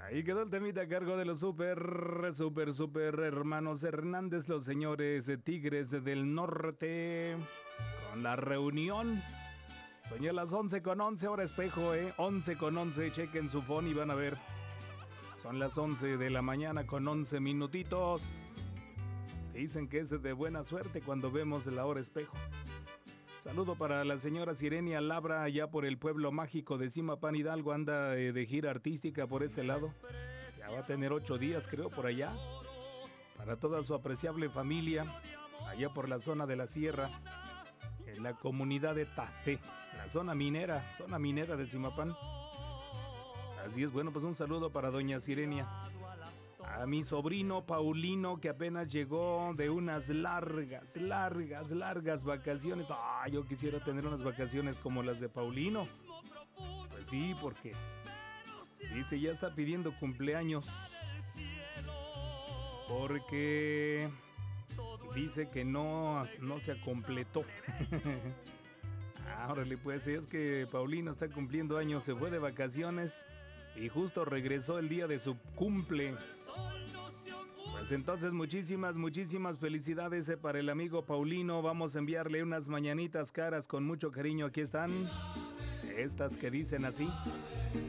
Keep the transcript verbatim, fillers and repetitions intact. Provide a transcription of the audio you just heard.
Ahí quedó el temita a cargo de los super, super, super hermanos Hernández, los señores Tigres del Norte, con la reunión. Soñé las once con once, hora espejo, eh, once con once, chequen su phone y van a ver. Son las once de la mañana con once minutitos. Dicen que es de buena suerte cuando vemos la hora espejo. Saludo para la señora Sirenia Labra, allá por el pueblo mágico de Zimapán Hidalgo, anda de, de gira artística por ese lado. Ya va a tener ocho días, creo, por allá. Para toda su apreciable familia, allá por la zona de la sierra, en la comunidad de Tajé, la zona minera, zona minera de Zimapán. Así es, bueno, pues un saludo para doña Sirenia. A mi sobrino Paulino, que apenas llegó de unas largas, largas, largas vacaciones. Ah, yo quisiera tener unas vacaciones como las de Paulino. Pues sí, porque dice, ya está pidiendo cumpleaños. Porque dice que no, no se completó. Ahora le puede decir, es que Paulino está cumpliendo años, se fue de vacaciones y justo regresó el día de su cumple. Pues entonces muchísimas, muchísimas felicidades eh, para el amigo Paulino. Vamos a enviarle unas mañanitas caras con mucho cariño. Aquí están, estas que dicen así.